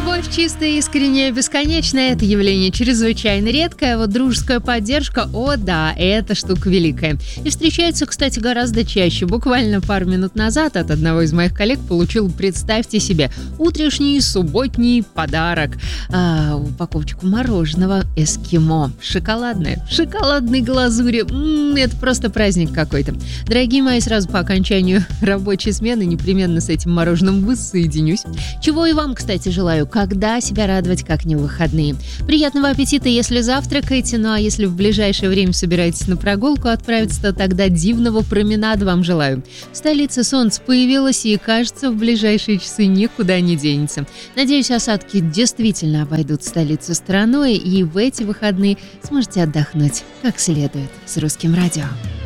Любовь чистая, искренняя, бесконечная – это явление чрезвычайно редкое, а вот дружеская поддержка – о да, это штука великая. И встречается, кстати, гораздо чаще. Буквально пару минут назад от одного из моих коллег получил, представьте себе, утренний субботний подарок. Упаковочку мороженого «Эскимо». Шоколадное, в шоколадной глазури. Это просто праздник какой-то. Дорогие мои, сразу по окончанию рабочей смены непременно с этим мороженым воссоединюсь. Чего и вам, кстати, желаю, когда себя радовать, как не в выходные. Приятного аппетита, если завтракаете, ну а если в ближайшее время собираетесь на прогулку отправиться, то тогда дивного променада вам желаю. В столице солнце появилось и, кажется, в ближайшие часы никуда не денется. Надеюсь, осадки действительно обойдут столицу стороной, и в эти выходные сможете отдохнуть как следует с Русским радио.